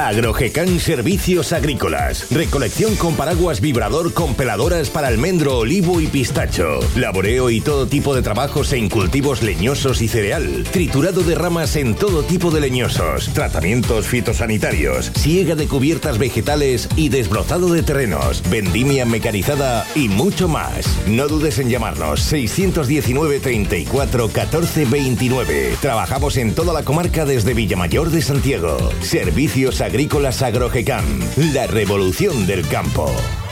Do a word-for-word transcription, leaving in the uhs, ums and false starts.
Agrogecan Servicios Agrícolas. Recolección con paraguas vibrador con peladoras para almendro, olivo y pistacho. Laboreo y todo tipo de trabajos en cultivos leñosos y cereal. Triturado de ramas en todo tipo de leñosos. Tratamientos fitosanitarios. Siega de cubiertas vegetales y desbrozado de terrenos. Vendimia mecanizada y mucho más. No dudes en llamarnos seiscientos diecinueve, treinta y cuatro, catorce, veintinueve. Trabajamos en toda la comarca desde Villamayor de Santiago. Servicios Agrícolas Agrogecan, la revolución del campo.